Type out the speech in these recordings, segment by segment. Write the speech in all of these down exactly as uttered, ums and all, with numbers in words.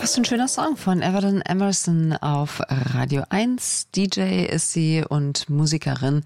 Was für ein schöner Song von Everton Emerson auf Radio eins. D J ist sie und Musikerin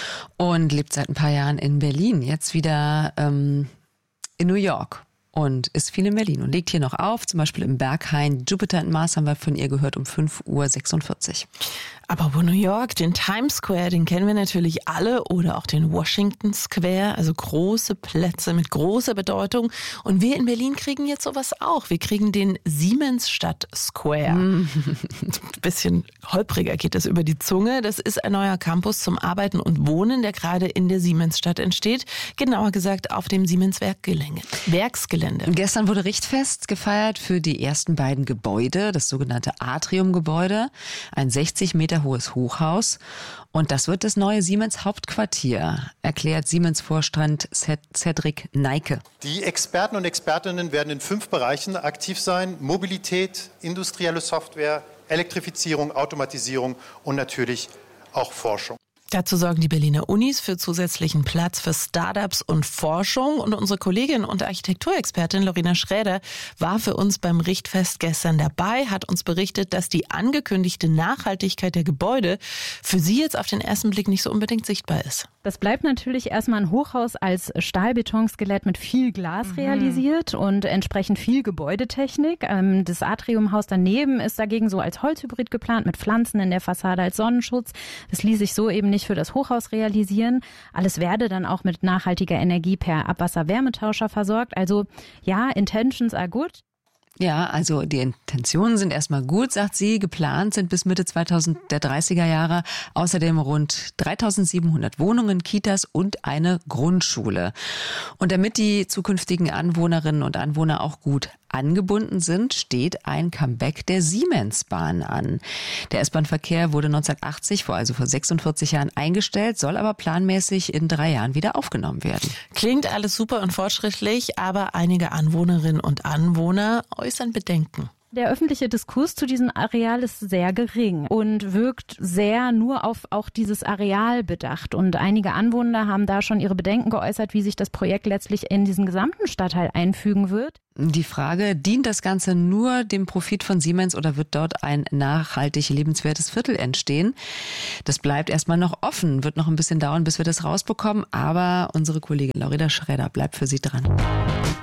und lebt seit ein paar Jahren in Berlin. Jetzt wieder ähm, in New York und ist viel in Berlin und legt hier noch auf. Zum Beispiel im Berghain. Jupiter and Mars haben wir von ihr gehört um fünf Uhr sechsundvierzig. Aber wo New York, den Times Square, den kennen wir natürlich alle, oder auch den Washington Square, also große Plätze mit großer Bedeutung. Und wir in Berlin kriegen jetzt sowas auch. Wir kriegen den Siemensstadt Square. Mm. Ein bisschen holpriger geht das über die Zunge. Das ist ein neuer Campus zum Arbeiten und Wohnen, der gerade in der Siemensstadt entsteht. Genauer gesagt auf dem Siemens Werkgelände. Werksgelände. Gestern wurde Richtfest gefeiert für die ersten beiden Gebäude, das sogenannte Atrium-Gebäude, ein sechzig Meter hohes Hochhaus. Und das wird das neue Siemens Hauptquartier, erklärt Siemens-Vorstand Cedric Neike. Die Experten und Expertinnen werden in fünf Bereichen aktiv sein: Mobilität, industrielle Software, Elektrifizierung, Automatisierung und natürlich auch Forschung. Dazu sorgen die Berliner Unis für zusätzlichen Platz für Startups und Forschung. Und unsere Kollegin und Architekturexpertin Lorena Schräder war für uns beim Richtfest gestern dabei, hat uns berichtet, dass die angekündigte Nachhaltigkeit der Gebäude für sie jetzt auf den ersten Blick nicht so unbedingt sichtbar ist. Das bleibt natürlich erstmal ein Hochhaus als Stahlbetonskelett mit viel Glas mhm. realisiert und entsprechend viel Gebäudetechnik. Das Atriumhaus daneben ist dagegen so als Holzhybrid geplant, mit Pflanzen in der Fassade als Sonnenschutz. Das ließ sich so eben nicht für das Hochhaus realisieren. Alles werde dann auch mit nachhaltiger Energie per Abwasser-Wärmetauscher versorgt. Also ja, intentions are good. Ja, also die Intentionen sind erstmal gut, sagt sie. Geplant sind bis Mitte zweitausenddreißiger Jahre außerdem rund dreitausendsiebenhundert Wohnungen, Kitas und eine Grundschule. Und damit die zukünftigen Anwohnerinnen und Anwohner auch gut angebunden sind, steht ein Comeback der Siemensbahn an. Der S-Bahn-Verkehr wurde neunzehnhundertachtzig, vor also vor sechsundvierzig Jahren, eingestellt, soll aber planmäßig in drei Jahren wieder aufgenommen werden. Klingt alles super und fortschrittlich, aber einige Anwohnerinnen und Anwohner äußern Bedenken. Der öffentliche Diskurs zu diesem Areal ist sehr gering und wirkt sehr nur auf auch dieses Areal bedacht. Und einige Anwohner haben da schon ihre Bedenken geäußert, wie sich das Projekt letztlich in diesen gesamten Stadtteil einfügen wird. Die Frage, dient das Ganze nur dem Profit von Siemens oder wird dort ein nachhaltig lebenswertes Viertel entstehen? Das bleibt erstmal noch offen, wird noch ein bisschen dauern, bis wir das rausbekommen. Aber unsere Kollegin Lorena Schräder bleibt für Sie dran.